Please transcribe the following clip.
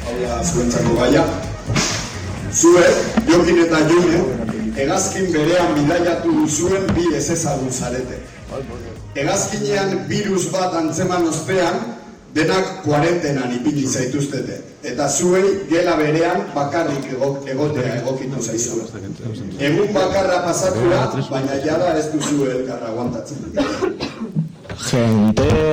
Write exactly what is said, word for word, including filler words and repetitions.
hau da zuentzako gaia. Zuek, Jokin eta June, hegazkin berean bidaiatu duzuen bi ezezagun zarete. Hegazkinean virus bat antzeman ostean, denak kuarentenan ipini zaituztete. Eta zuei gela berean bakarrik egotea egokitu zaizu. Egun bakarra pasatura, baina jada ez duzu elkarra aguantatzen. Gente...